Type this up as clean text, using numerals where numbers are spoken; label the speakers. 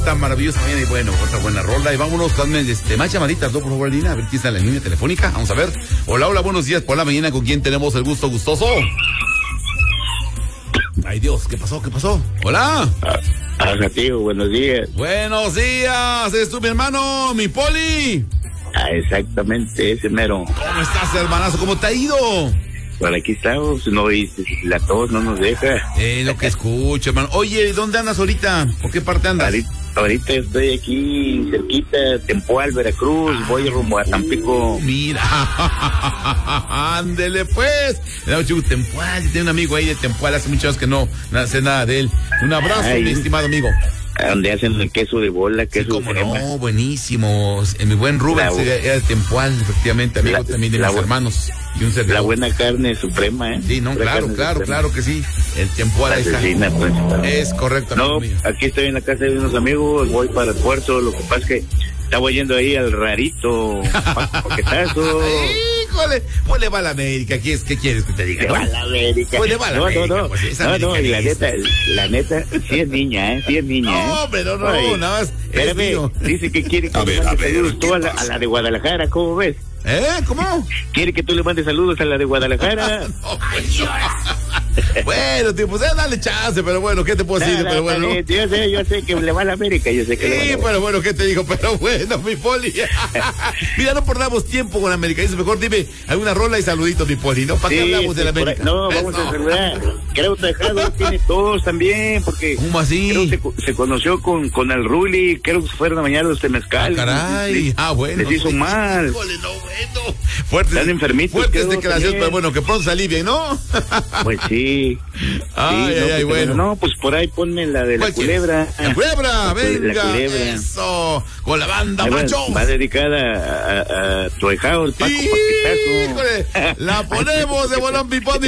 Speaker 1: Tan maravillosa mañana y bueno, otra buena rola. Y vámonos, dame más llamaditas, ¿no? Por favor, Lina, a ver quién está en la línea telefónica. Vamos a ver. Hola, hola, buenos días por la mañana. ¿Con quién tenemos el gusto gustoso? Ay, Dios, ¿qué pasó? ¿Qué pasó? Hola.
Speaker 2: Tío, buenos días.
Speaker 1: Buenos días, ¿eres tú mi hermano, mi Poli?
Speaker 2: Exactamente, ese mero.
Speaker 1: ¿Cómo estás, hermanazo? ¿Cómo te ha ido?
Speaker 2: Por aquí estamos, no, y la tos no nos deja.
Speaker 1: Lo que escucho, hermano. Oye, ¿dónde andas ahorita? ¿Por qué parte andas?
Speaker 2: Ahorita estoy aquí cerquita, Tempoal, Veracruz, voy rumbo a Tampico.
Speaker 1: Mira, ándele pues. Tempoal, tengo un amigo ahí de Tempoal, hace muchos años que no sé nada de él. Un abrazo, mi estimado amigo.
Speaker 2: Donde hacen el queso de bola, queso de crema.
Speaker 1: No, buenísimo. Mi buen Rubén era de Tempoal, efectivamente, amigo también de mis hermanos. Y un servidor.
Speaker 2: La buena carne suprema, ¿eh?
Speaker 1: Sí, no, claro que sí. El Tempoal ahí está. Es correcto, amigo mío.
Speaker 2: Aquí estoy en la casa de unos amigos, voy para el puerto, lo que pasa es que estaba yendo ahí al rarito, paquetazo.
Speaker 1: Híjole, pues le va a la América. ¿Qué quieres que te diga?
Speaker 2: Le va a la América.
Speaker 1: Pues le va a la América.
Speaker 2: No, y la neta, sí es niña, ¿eh? Sí es niña, ¿eh?
Speaker 1: No, pero no, nada más.
Speaker 2: Espérame, dice que quiere que le mande saludos tú a la de Guadalajara, ¿cómo ves?
Speaker 1: ¿Cómo?
Speaker 2: ¿Quiere que tú le mandes saludos a la de Guadalajara?
Speaker 1: No, pues bueno, tío, pues dale chance, pero bueno, ¿qué te puedo decir? Pero bueno, ¿no?
Speaker 2: Yo sé que le va a la América, yo sé que le va a la América.
Speaker 1: Pero bueno, ¿qué te digo? Pero bueno, mi Poli. Mira, no perdamos tiempo con América. Mejor dime alguna rola y saluditos, mi Poli, ¿no? ¿Para qué hablamos de la América?
Speaker 2: No, vamos a saludar. Creo que Tejado tiene todos también, porque
Speaker 1: ¿cómo así?
Speaker 2: Creo que se conoció con el Ruli, creo que fueron a mañana los temezcales.
Speaker 1: Caray, bueno.
Speaker 2: Les hizo mal.
Speaker 1: Híjole, no, bueno. Fuertes,
Speaker 2: están enfermitos.
Speaker 1: Fuertes declaraciones, pero bueno, que pronto se alivien, ¿no?
Speaker 2: Pues sí.
Speaker 1: Ay, bueno.
Speaker 2: No, pues por ahí ponme la de la culebra.
Speaker 1: La culebra, venga.
Speaker 2: La culebra.
Speaker 1: Eso, con la banda macho.
Speaker 2: Va dedicada a tu hijao, el Paco Paquetazo.
Speaker 1: Híjole, la ponemos de bolón pipón.